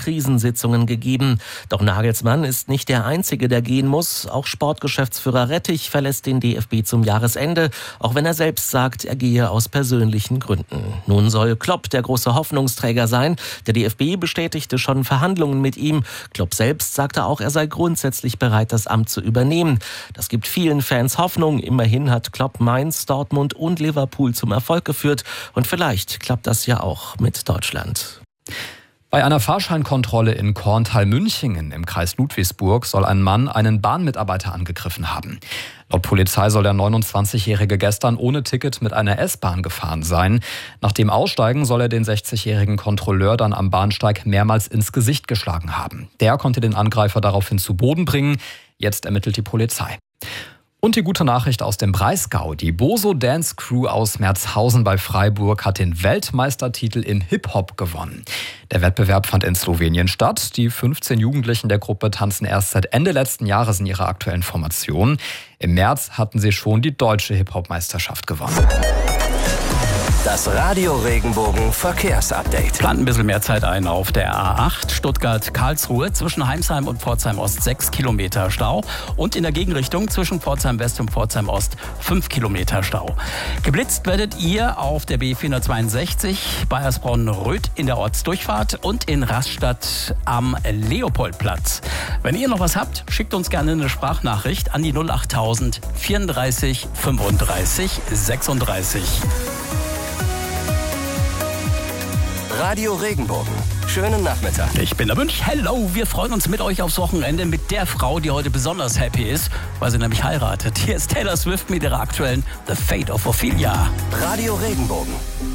Krisensitzungen gegeben. Doch Nagelsmann ist nicht der Einzige, der gehen muss. Auch Sportgeschäftsführer Rettich verlässt den DFB zum Jahresende, auch wenn er selbst sagt, er gehe aus persönlichen Gründen. Nun soll Klopp der große Hoffnungsträger sein. Der DFB bestätigte schon Verhandlungen mit ihm. Klopp selbst sagte auch, er sei grundsätzlich bereit, das Amt zu übernehmen. Das gibt vielen Fans Hoffnung. Immerhin hat Klopp Mainz, Dortmund und Liverpool zum Erfolg geführt. Und vielleicht klappt das ja auch mit Deutschland. Bei einer Fahrscheinkontrolle in Korntal-Münchingen im Kreis Ludwigsburg soll ein Mann einen Bahnmitarbeiter angegriffen haben. Laut Polizei soll der 29-Jährige gestern ohne Ticket mit einer S-Bahn gefahren sein. Nach dem Aussteigen soll er den 60-jährigen Kontrolleur dann am Bahnsteig mehrmals ins Gesicht geschlagen haben. Der konnte den Angreifer daraufhin zu Boden bringen. Jetzt ermittelt die Polizei. Und die gute Nachricht aus dem Breisgau. Die Boso Dance Crew aus Merzhausen bei Freiburg hat den Weltmeistertitel im Hip-Hop gewonnen. Der Wettbewerb fand in Slowenien statt. Die 15 Jugendlichen der Gruppe tanzen erst seit Ende letzten Jahres in ihrer aktuellen Formation. Im März hatten sie schon die deutsche Hip-Hop-Meisterschaft gewonnen. Das Radio Regenbogen Verkehrsupdate. Plant ein bisschen mehr Zeit ein auf der A8 Stuttgart-Karlsruhe zwischen Heimsheim und Pforzheim-Ost 6 Kilometer Stau und in der Gegenrichtung zwischen Pforzheim-West und Pforzheim-Ost 5 Kilometer Stau. Geblitzt werdet ihr auf der B462 Baiersbronn-Röth in der Ortsdurchfahrt und in Rastatt am Leopoldplatz. Wenn ihr noch was habt, schickt uns gerne eine Sprachnachricht an die 08000 34 35 36. Radio Regenbogen. Schönen Nachmittag. Ich bin der Münch. Hello, wir freuen uns mit euch aufs Wochenende mit der Frau, die heute besonders happy ist, weil sie nämlich heiratet. Hier ist Taylor Swift mit ihrer aktuellen The Fate of Ophelia. Radio Regenbogen.